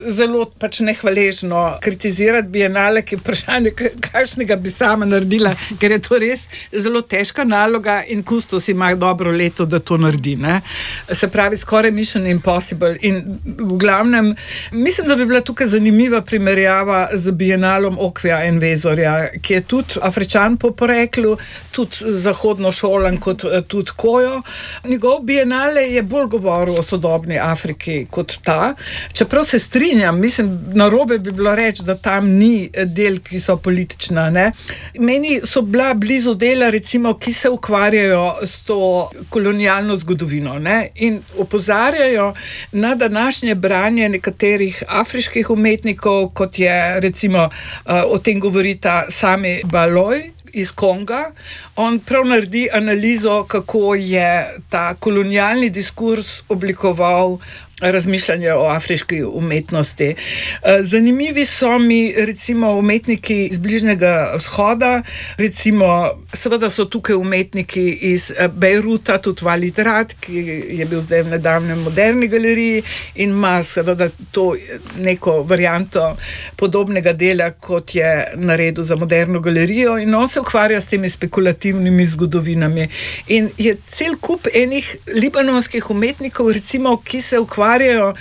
zelo pač nehvaležno kritizirati bienale, ki je vprašanje, kakšnega bi sama naredila, ker je to res zelo težka naloga in kustos ima dobro leto, da to naredi. Ne? Se pravi, skoraj mission impossible. In v glavnem, mislim, da bi bila tukaj zanimiva primerjava z bienalom Okvija Envezorja, ki je tudi Afričan po poreklu, tudi zahodno šolan kot tudi Kojo. Njegov bienale je bolj govoril o sodobni Afriki kot ta, čeprav se mislim, narobe bi bilo reči, da tam ni del, ki so politična. Ne? Meni so bila blizu dela, recimo, ki se ukvarjajo s to kolonialno zgodovino, ne? In opozarjajo na današnje branje nekaterih afriških umetnikov, kot je recimo o tem govorita Sami Baloj iz Konga. On prav naredi analizo, kako je ta kolonialni diskurs oblikoval razmišljanje o afriški umetnosti. Zanimivi so mi recimo umetniki iz Bližnjega vzhoda, recimo seveda so tukaj umetniki iz Bejruta, tudi Walid Rad, ki je bil zdaj v nedavnem Moderni galeriji in ima seveda to neko varianto podobnega dela, kot je naredil za Moderno galerijo, in on se ukvarja s temi spekulativnimi zgodovinami. In je cel kup enih libanonskih umetnikov, recimo, ki se ukvarjajo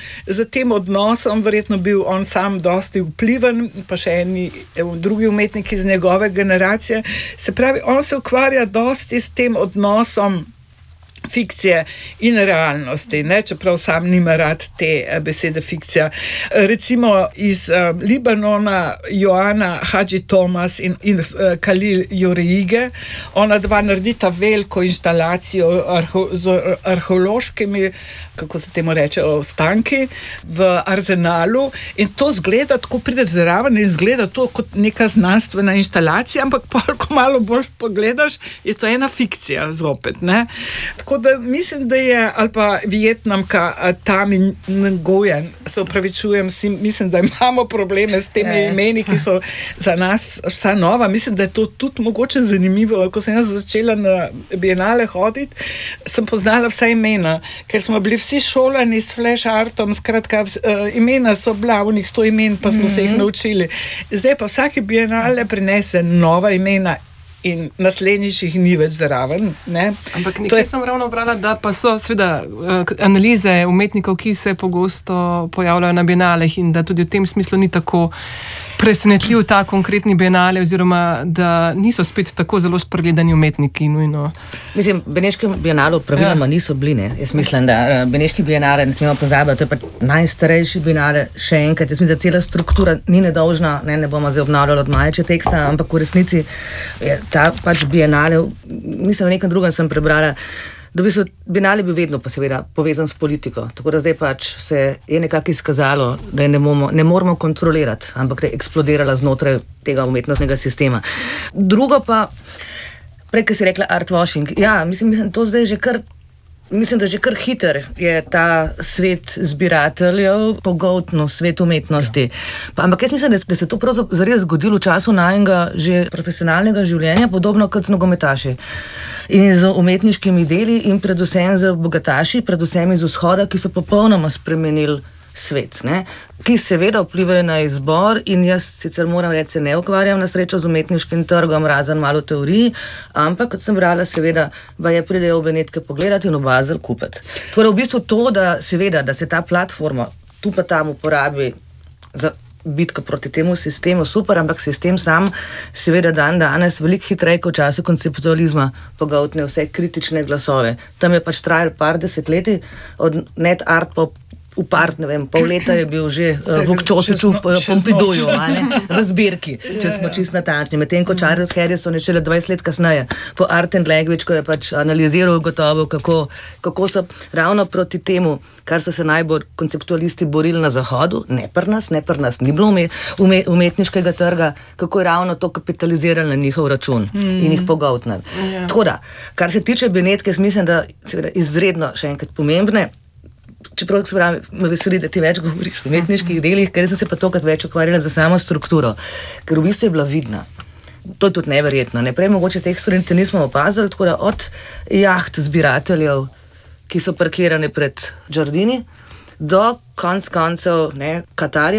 z tem odnosom, verjetno bil on sam dosti vpliven, pa še drugi umetniki iz njegove generacije. Se pravi, on se ukvarja dosti s tem odnosom fikcije in realnosti, ne? Čeprav sam nima rad te besede fikcija. Recimo iz Libanona Joana Hadži Thomas in Khalil Joreige, ona dva naredita veliko instalacijo z arheološkimi, kako se temu reče, ostanki v Arzenalu, in to zgleda, tako prideš zraven in zgleda to kot neka znanstvena instalacija, ampak ko malo bolj pogledaš, je to ena fikcija zopet, ne? Tako da mislim, da je, ali pa Vietnamka Tami Nguyen, se opravičujem, mislim, da imamo probleme s temi imeni, ki so za nas vsa nova. Mislim, da je to tudi mogoče zanimivo. Ko sem jaz začela na bienale hoditi, sem poznala vsa imena, ker smo bili vsi šolani s flash artom, skratka, imena so bila, v njih 100 imen, pa smo se jih naučili. Zdaj pa vsake bienale prinese nova imena in naslednjič jih ni več zraven. Ne? Ampak nekaj sem ravno brala, da pa so seveda analize umetnikov, ki se pogosto pojavljajo na bienaleh, in da tudi v tem smislu ni tako presenetljiv ta konkretni bienale, oziroma da niso spet tako zelo spregledani umetniki nujno. Mislim, Beneški bienalov praviloma niso bili, ne. Jaz mislim, da Beneški bienale ne smemo pozabiti, to je pač najstarejši bienale, še enkrat, jaz mislim, da cela struktura ni nedolžna, ne bomo zdaj obnavljali od Maječe teksta, ampak v resnici je ta pač bienale, nisem v nekem drugem sem prebrala, da bi se bienale bil vedno pa seveda povezan s politiko, tako da zdaj pač se je nekako izkazalo, da je ne moramo kontrolirati, ampak da je eksplodirala znotraj tega umetnostnega sistema. Drugo pa, prej, ko si rekla artwashing, ja, mislim, to zdaj že kar hiter je ta svet zbirateljev, pogoltno svet umetnosti. Ampak jaz mislim, da se to pravzaprav zares zgodilo v času najnega že profesionalnega življenja, podobno kot z nogometaši. In z umetniškimi deli in predvsem z bogataši, predvsem iz vzhoda, ki so popolnoma spremenili svet, ne? Ki seveda vplivajo na izbor, in jaz sicer moram reči, se ne ukvarjam na srečo z umetniškim trgom, razen malo teorij, ampak kot sem brala, seveda, je pridejo v Benetke pogledati in v Basel kupiti. Torej v bistvu to, da seveda, da se ta platforma tu pa tam uporabi za bitka proti temu sistemu, super, ampak sistem sam seveda danes veliko hitreje kot v času konceptualizma pogoltne vse kritične glasove. Tam je pač trajalo par desetletij, od net art pa v part, ne vem, pol leta je bil že Vuk Čosič v Pompiduju, v zbirki, če smo čisto natančni. Medtem ko Charles Harrison je šele 20 let kasneje po Art and Language, ko je pač analiziral gotovo, kako so ravno proti temu, kar so se najbolj konceptualisti borili na Zahodu, ne pri nas ni bilo umetniškega trga, kako je ravno to kapitalizirali na njihov račun in jih pogoltnili. Tako da, kar se tiče Benetke, mislim, da seveda izredno še enkrat pomembne, čeprav se pravi, me veseli, da ti več govoriš o umetniških delih, ker sem se pa tokrat več ukvarjala za samo strukturo, ker v bistvu je bila vidna. To je tudi neverjetno. Prej mogoče teh stvari nismo opazili, tako da od jaht zbirateljev, ki so parkirane pred Giardini, do koncev Katarja.